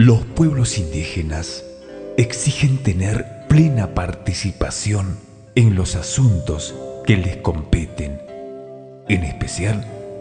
Los pueblos indígenas exigen tener plena participación en los asuntos que les competen, en especial